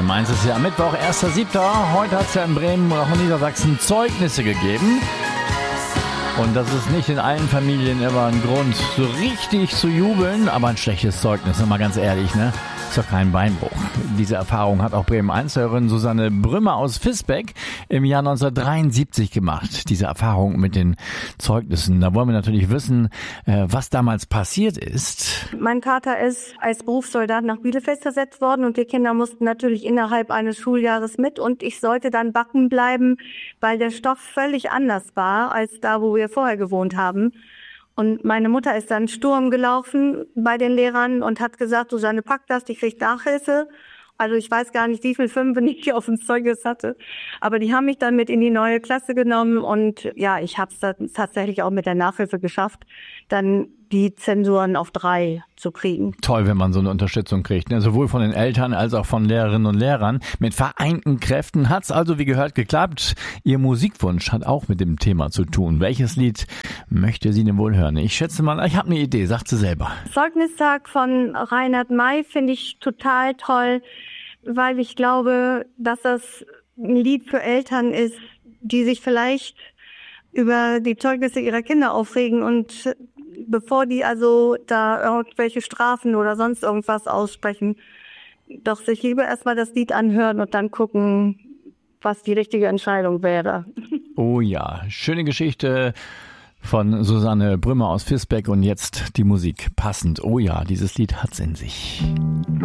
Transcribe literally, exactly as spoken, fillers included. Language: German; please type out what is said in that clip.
Bremen eins ist ja Mittwoch, erster siebter Heute hat es ja in Bremen und auch in Niedersachsen Zeugnisse gegeben. Und das ist nicht in allen Familien immer ein Grund, so richtig zu jubeln, aber ein schlechtes Zeugnis, mal ganz ehrlich, ne? Ist doch kein Beinbruch. Diese Erfahrung hat auch Bremen eins-Hörerin Susanne Brümmer aus Visbeck im Jahr neunzehnhundertdreiundsiebzig gemacht. Diese Erfahrung mit den Zeugnissen. Da wollen wir natürlich wissen, was damals passiert ist. Mein Vater ist als Berufssoldat nach Bielefeld versetzt worden und die Kinder mussten natürlich innerhalb eines Schuljahres mit und ich sollte dann backen bleiben, weil der Stoff völlig anders war als da, wo wir vorher gewohnt haben. Und meine Mutter ist dann Sturm gelaufen bei den Lehrern und hat gesagt, Susanne, pack das, die kriegt Nachhilfe. Also ich weiß gar nicht, wie viel Fünfen ich auf dem Zeugnis hatte. Aber die haben mich dann mit in die neue Klasse genommen und ja, ich habe es dann tatsächlich auch mit der Nachhilfe geschafft, dann die Zensuren auf drei zu kriegen. Toll, wenn man so eine Unterstützung kriegt, ne? Sowohl von den Eltern als auch von Lehrerinnen und Lehrern. Mit vereinten Kräften hat's also, wie gehört, geklappt. Ihr Musikwunsch hat auch mit dem Thema zu tun. Welches Lied möchte sie denn wohl hören? Ich schätze mal, ich habe eine Idee, sagt sie selber. Zeugnistag von Reinhard May finde ich total toll, weil ich glaube, dass das ein Lied für Eltern ist, die sich vielleicht über die Zeugnisse ihrer Kinder aufregen und bevor die also da irgendwelche Strafen oder sonst irgendwas aussprechen, doch sich lieber erstmal das Lied anhören und dann gucken, was die richtige Entscheidung wäre. Oh ja, schöne Geschichte von Susanne Brümmer aus Visbeck und jetzt die Musik passend. Oh ja, dieses Lied hat's in sich.